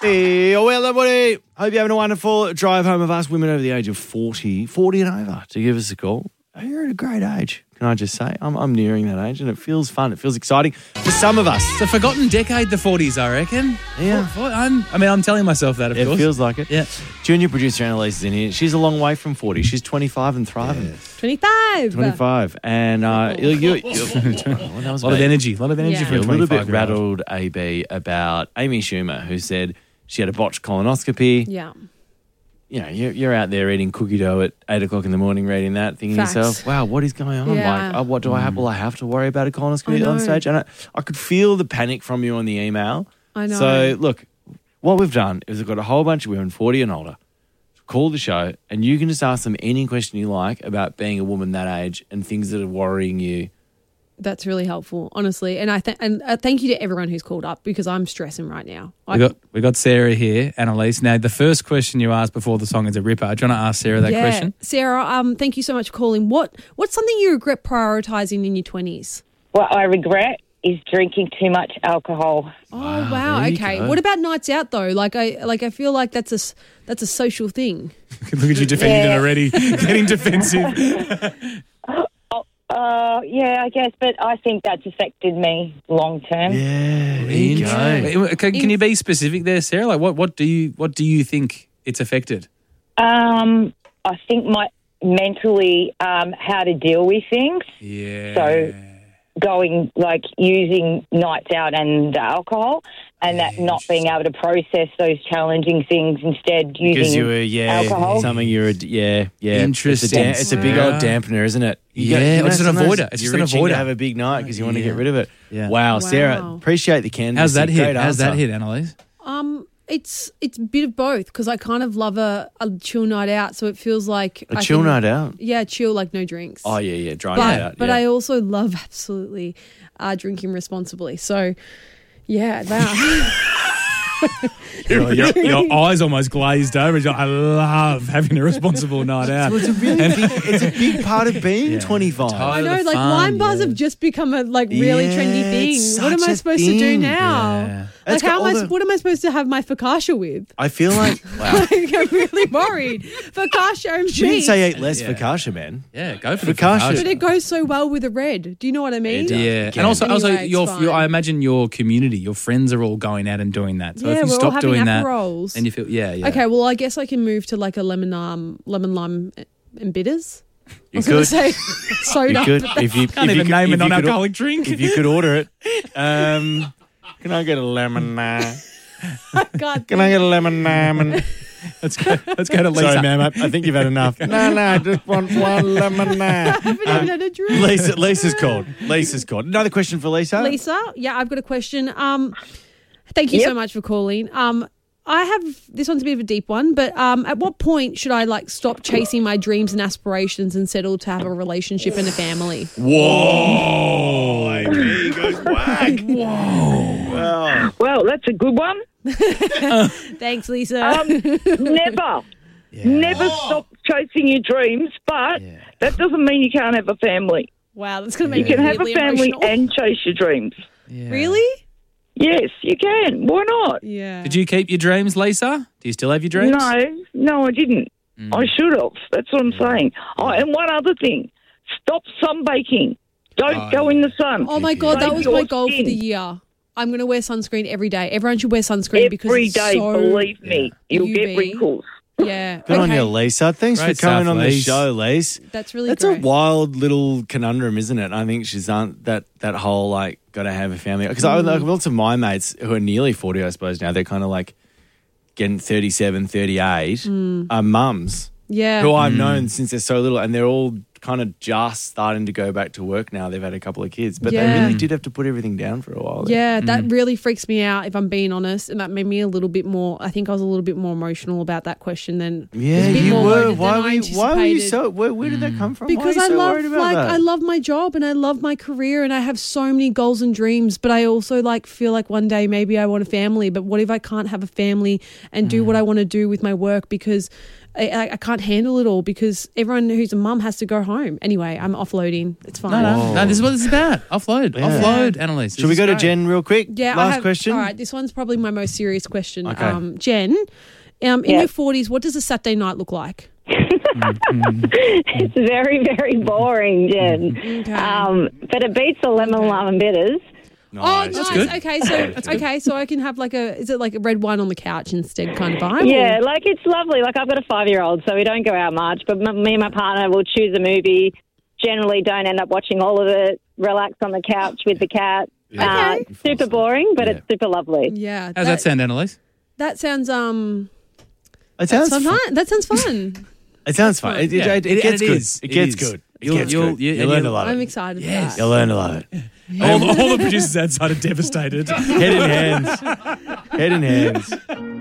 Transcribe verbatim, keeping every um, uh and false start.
Hey, well, everybody. Hope you're having a wonderful drive home of us women over the age of forty, forty and over to give us a call. You're at a great age, can I just say? I'm, I'm nearing that age and it feels fun. It feels exciting for some of us. It's a forgotten decade, the forties, I reckon. Yeah. For, for, I'm, I mean, I'm telling myself that, of It course. feels like it. Yeah. Junior producer Annalise is in here. She's a long way from forty. She's twenty-five and thriving. twenty-five. twenty-five. And uh, you, you, you, well, that was A lot of bad. energy. A lot of energy Yeah. for Yeah, a a little bit twenty-five-year-old. rattled A B about Amy Schumer, who said she had a botched colonoscopy. Yeah. You know, you're, you're out there eating cookie dough at eight o'clock in the morning, reading that, thinking Facts. to yourself, wow, what is going on? Yeah. Like, oh, what do I have? Well, I have to worry about a I colonoscopy know. on stage. And I, I could feel the panic from you on the email. I know. So, look, what we've done is we've got a whole bunch of women, forty and older, call the show, and you can just ask them any question you like about being a woman that age and things that are worrying you. That's really helpful, honestly. And I th- and uh, thank you to everyone who's called up because I'm stressing right now. I, We got we got Sarah here, Annalise. Now, the first question you asked before the song is a ripper. Do you want to ask Sarah that yeah. question? Sarah, um, thank you so much for calling. What What's something you regret prioritising in your twenties? What I regret is drinking too much alcohol. Oh Wow, wow, there you okay. go. What about nights out though? Like I like I feel like that's a s- that's a social thing. Look at you defending Yeah. it already, getting defensive. Uh, yeah, I guess, but I think that's affected me long term. Yeah, there you go. Can, can you be specific there, Sarah? Like, what, what do you what do you think it's affected? Um, I think my mentally um, how to deal with things. Yeah. So going like using nights out and alcohol, and that not being able to process those challenging things, instead using Because you were, yeah, alcohol. something you're, a, yeah, yeah. Interesting. It's a, da- it's a big Wow. old dampener, isn't it? You Yeah, you it's an sometimes avoider. It's you're just an itching avoider. to have a big night because you want to Yeah. get rid of it. Yeah. Wow, Sarah, Wow. appreciate the candidacy. How's that hit? Great How's that answer. hit, Annalise? Um, it's it's a bit of both because I kind of love a, a chill night out, so it feels like A I chill can- night out. Yeah, chill like no drinks. Oh yeah, yeah, dry but night out. but yeah. I also love absolutely uh, drinking responsibly. So yeah, wow. Your, your, your eyes almost glazed over. You're like, I love having a responsible night out. Well, it's a really big, it's a big part of being Yeah. twenty-five. I Totally. know, the like fun, wine bars yeah. have just become a like really Yeah, trendy thing. it's What am such I a supposed to do thing. now? Yeah. Like It's got how am all I? the- What am I supposed to have my focaccia with? I feel like wow. Like, I'm really worried. Focaccia and She didn't cheese. say eat less Yeah. focaccia, man. Yeah, go for the Focaccia. focaccia. But it goes so well with a red. Do you know what I mean? It does. Yeah, Again. and also, also Anyway, it's your, fine. your, I imagine your community, your friends are all going out and doing that. So Yeah, if you we're all stop having doing that, Aperols. and you feel, yeah, yeah. Okay, well, I guess I can move to like a lemon, um, lemon lime and bitters. I You was going could. to say soda. You could but if you Can't if even you could, name a if you could- non-alcoholic drink. If you could order it, um, can I get a lemon? Uh, God, can I get a lemon? Um, Let's go. Let's go to Lisa. sorry, ma'am. I, I think you've had enough. no, no, I just want one lemon. I haven't even had a drink. Lisa, Lisa's called. Lisa's called. Another question for Lisa. Lisa, yeah, I've got a question. Um, thank you so Yep. much for calling. Um, I have this one's a bit of a deep one, but um, at what point should I like stop chasing my dreams and aspirations and settle to have a relationship and a family? Whoa! Amy goes whack. Whoa! Well, Well, that's a good one. Thanks, Lisa. Um, never, never stop chasing your dreams, but Yeah. that doesn't mean you can't have a family. wow, that's going to You make can me have a really family emotional. and chase your dreams. Yeah. Really? Yes, you can. Why not? Yeah. Did you keep your dreams, Lisa? Do you still have your dreams? No, no, I didn't. I should have. That's what I'm saying. Oh, and one other thing. Stop sunbaking. Don't Oh, go in the sun. Oh my God, that Save was your my goal for skin. the year. I'm going to wear sunscreen every day. Everyone should wear sunscreen because Every it's day, so, believe me, you'll U V. get wrinkles. Yeah. good on okay. you, Lisa. Thanks Great for coming stuff, on the Lise. show, Lise. That's really That's great. a wild little conundrum, isn't it? I think she's on that that whole like got to have a family because I like lots of my mates who are nearly forty, I suppose now they're kind of like getting thirty-seven, thirty-eight, are mums yeah. who I've known since they're so little, and they're all kind of just starting to go back to work now. They've had a couple of kids, but Yeah. they really did have to put everything down for a while. Yeah, that really freaks me out if I'm being honest. And that made me a little bit more, I think I was a little bit more emotional about that question than. it was Yeah, a bit you more were. loaded Why than were I you? Why were you anticipated. so? Where, where did that come from? Why Because are you I so love worried about like that? I love my job and I love my career and I have so many goals and dreams, but I also like feel like one day maybe I want a family, but what if I can't have a family and do what I want to do with my work because I, I, I can't handle it all because everyone who's a mum has to go home. Anyway, I'm offloading. It's fine. No, no, no, this is what this is about. Offload. Yeah. Offload, Annalise. Should we go to Jen real quick? Yeah, I Last have, question. All right, this one's probably my most serious question. Okay. Um, Jen, um, in Yeah. your forties, what does a Saturday night look like? It's very, very boring, Jen. Okay. Um, but it beats the lemon lime and bitters. Nice. Oh, nice. good. Okay, so okay, so I can have like a is it like a red wine on the couch instead kind of vibe? Yeah, or- like it's lovely. Like I've got a five-year-old, so we don't go out much. But m- me and my partner will choose a movie. Generally, don't end up watching all of it. Relax on the couch with the cat. Uh, Okay. super boring, but Yeah. it's super lovely. Yeah. How's that sound, Annalise? That sounds um. It sounds Sounds fun. fun. That sounds fun. It sounds fun. It, it, Yeah. it, It- gets and it good. is. It It gets is. good. It You'll- gets you'll- good. you- You'll learn you'll- to love I'm it. excited Yes. for You'll that. learn to love it. All, all the producers outside are devastated. Head in hands. Head in hands.